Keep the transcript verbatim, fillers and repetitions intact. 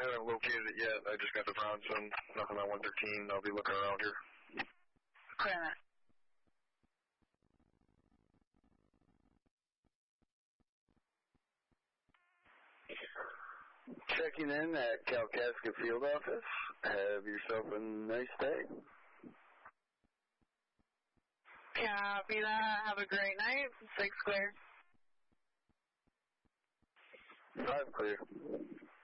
haven't located it yet. I just got the Bronson. Nothing on one thirteen. I'll be looking around here. Clear that. Checking in at Kalkaska Field Office. Have yourself a nice day. Copy that. Have a great night. Six clear. Five clear.